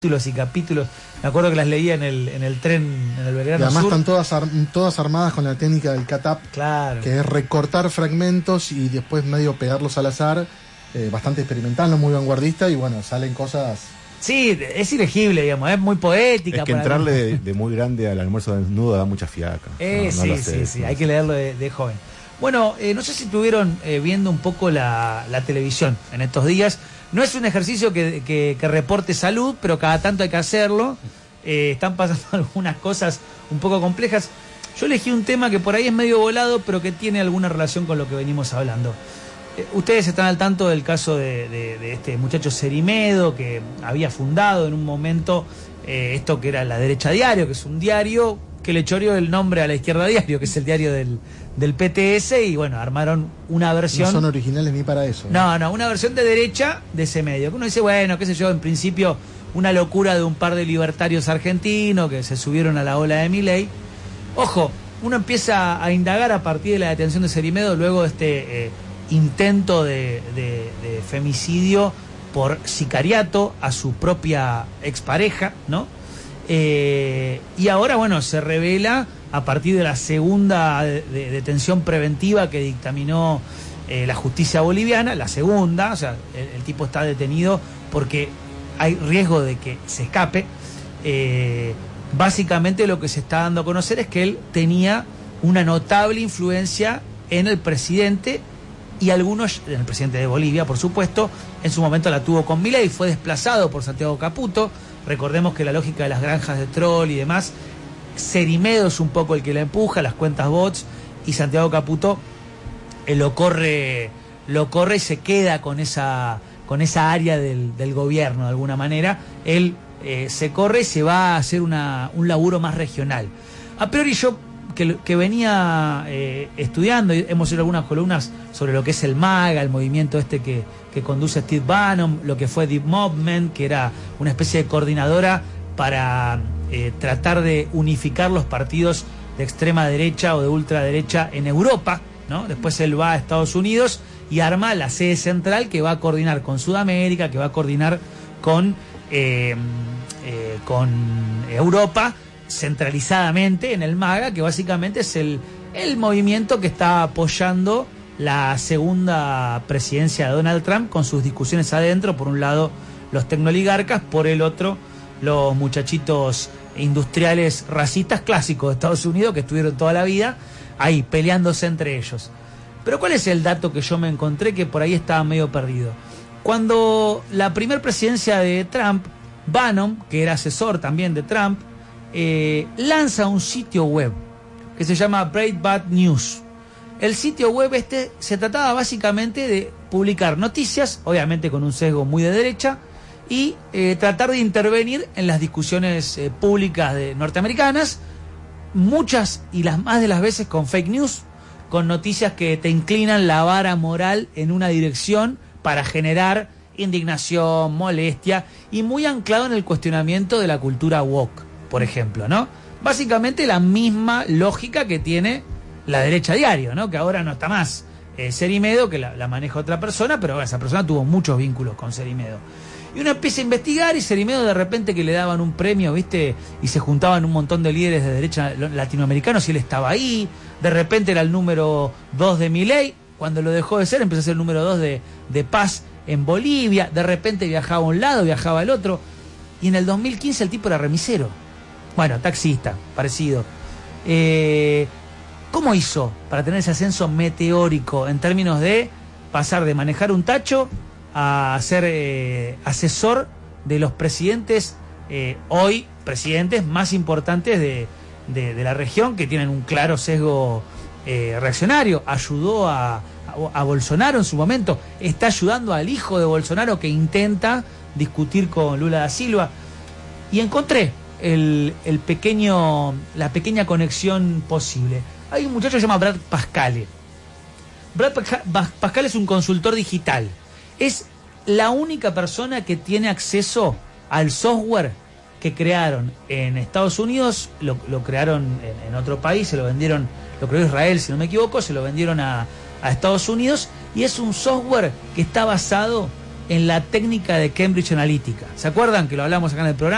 capítulos y capítulos. Me acuerdo que las leía en el tren, en el Belgrano y además Sur. están todas armadas con la técnica del cut-up, Claro. que es recortar fragmentos y después medio pegarlos al azar. Bastante experimental, no muy vanguardista, y bueno, salen cosas... Sí, es ilegible, digamos, es muy poética. Es que entrarle de muy grande al almuerzo desnudo da mucha fiaca. Sí, hay que leerlo de joven. Bueno, no sé si estuvieron viendo un poco la televisión en estos días. No es un ejercicio que reporte salud, pero cada tanto hay que hacerlo. Están pasando algunas cosas un poco complejas. Yo elegí un tema que por ahí es medio volado, pero que tiene alguna relación con lo que venimos hablando. Ustedes están al tanto del caso de este muchacho Cerimedo, que había fundado en un momento esto que era La Derecha Diario, que es un diario que le choreó el nombre a La Izquierda Diario, que es el diario del PTS, y bueno, armaron una versión... No son originales ni para eso. No, una versión de derecha de ese medio. Que uno dice, bueno, qué sé yo, en principio una locura de un par de libertarios argentinos que se subieron a la ola de Milei. Ojo, uno empieza a indagar a partir de la detención de Cerimedo, luego de este intento de femicidio por sicariato a su propia expareja, ¿no? Y ahora, bueno, se revela a partir de la segunda detención preventiva que dictaminó la justicia boliviana, la segunda, o sea, el tipo está detenido porque hay riesgo de que se escape. Básicamente lo que se está dando a conocer es que él tenía una notable influencia en el presidente y algunos, en el presidente de Bolivia, por supuesto. En su momento la tuvo con Milei, fue desplazado por Santiago Caputo. Recordemos que la lógica de las granjas de troll y demás, Cerimedo es un poco el que la empuja, las cuentas bots, y Santiago Caputo lo corre y se queda con esa área del gobierno de alguna manera. Él se corre y se va a hacer un laburo más regional. A priori yo, que venía estudiando, y hemos hecho algunas columnas sobre lo que es el MAGA, el movimiento este que conduce Steve Bannon, lo que fue Deep Movement, que era una especie de coordinadora para tratar de unificar los partidos de extrema derecha o de ultraderecha en Europa, ¿no? Después él va a Estados Unidos y arma la sede central que va a coordinar con Sudamérica, que va a coordinar con Europa, centralizadamente en el MAGA, que básicamente es el movimiento que está apoyando la segunda presidencia de Donald Trump, con sus discusiones adentro, por un lado los tecnooligarcas, por el otro los muchachitos industriales racistas clásicos de Estados Unidos que estuvieron toda la vida ahí peleándose entre ellos. Pero ¿cuál es el dato que yo me encontré que por ahí estaba medio perdido? Cuando la primera presidencia de Trump, Bannon, que era asesor también de Trump, lanza un sitio web que se llama Breitbart News. El sitio web se trataba básicamente de publicar noticias, obviamente con un sesgo muy de derecha, y tratar de intervenir en las discusiones públicas norteamericanas, muchas y las más de las veces con fake news, con noticias que te inclinan la vara moral en una dirección para generar indignación, molestia, y muy anclado en el cuestionamiento de la cultura woke, por ejemplo, ¿no? Básicamente la misma lógica que tiene La Derecha Diario, ¿no? Que ahora no está más Cerimedo, que la maneja otra persona, pero esa persona tuvo muchos vínculos con Cerimedo. Y uno empieza a investigar, y Cerimedo, de repente, que le daban un premio, ¿viste? Y se juntaban un montón de líderes de derecha latinoamericanos y él estaba ahí. De repente era el número 2 de Milei. Cuando lo dejó de ser, empezó a ser el número 2 de Paz en Bolivia. De repente viajaba a un lado, viajaba al otro. Y en el 2015 el tipo era remisero. Bueno, taxista, parecido. ¿Cómo hizo para tener ese ascenso meteórico en términos de pasar de manejar un tacho a ser asesor de los presidentes, hoy presidentes más importantes de la región, que tienen un claro sesgo reaccionario? Ayudó a Bolsonaro en su momento, está ayudando al hijo de Bolsonaro que intenta discutir con Lula da Silva, y encontré la pequeña conexión posible. Hay un muchacho que se llama Brad Parscale. Brad Parscale es un consultor digital. Es la única persona que tiene acceso al software que crearon en Estados Unidos. Lo crearon en otro país, se lo vendieron, lo creó Israel, si no me equivoco, se lo vendieron a Estados Unidos, y es un software que está basado en la técnica de Cambridge Analytica. ¿Se acuerdan que lo hablamos acá en el programa?